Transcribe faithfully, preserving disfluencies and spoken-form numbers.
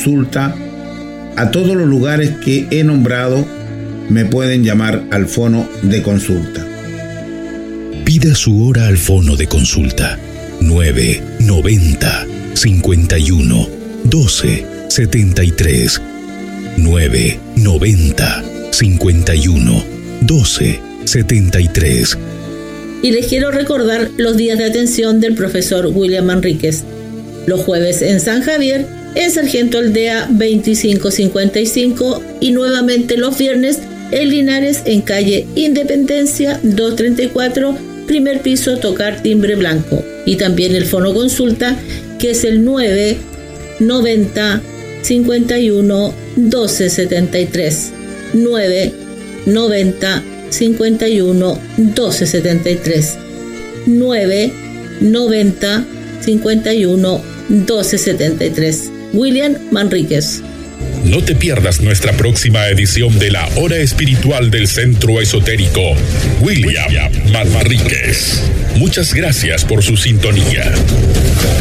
consulta, a todos los lugares que he nombrado me pueden llamar al fono de consulta. Pida su hora al fono de consulta nueve noventa cincuenta y uno doce setenta y tres nueve noventa cincuenta y uno doce setenta y tres. Y les quiero recordar los días de atención del profesor William Manríquez. Los jueves en San Javier, en Sargento Aldea veinticinco cincuenta y cinco, y nuevamente los viernes en Linares en calle Independencia doscientos treinta y cuatro, primer piso, tocar timbre blanco. Y también el fono consulta, que es el nueve noventa cincuenta y uno doce setenta y tres. nueve noventa cincuenta y uno doce setenta y tres. nueve noventa cincuenta y uno doce setenta y tres. William Manríquez. No te pierdas nuestra próxima edición de la Hora Espiritual del Centro Esotérico William Manríquez. Muchas gracias por su sintonía.